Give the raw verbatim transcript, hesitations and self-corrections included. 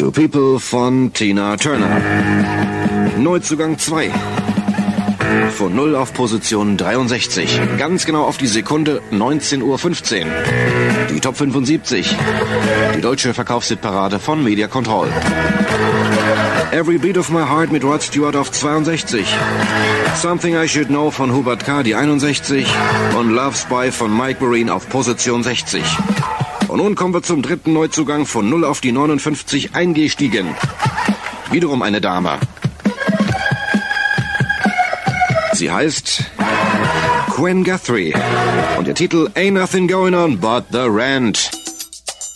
To People von Tina Turner. Neuzugang zwei. Von null auf Position dreiundsechzig. Ganz genau auf die Sekunde neunzehn Uhr fünfzehn. Die Top fünfundsiebzig. Die deutsche Verkaufshitparade von Media Control. Every Beat of My Heart mit Rod Stewart auf zweiundsechzig. Something I Should Know von Hubert K. die einundsechzig. Und Love Spy von Mike Marine auf Position sechzig. Und nun kommen wir zum dritten Neuzugang von null auf die neunundfünfzig eingestiegen. Wiederum eine Dame. Sie heißt Gwen Guthrie und der Titel Ain't Nothing Going On But The Rent.